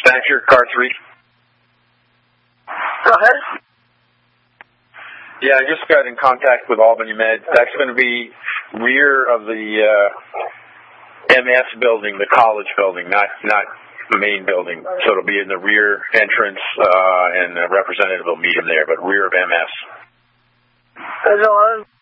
Dispatcher, car 3. Go ahead. Yeah, I just got in contact with Albany Med. That's going to be rear of the MS building, the college building, not the main building. So it'll be in the rear entrance, and a representative will meet him there, but rear of MS. That's all.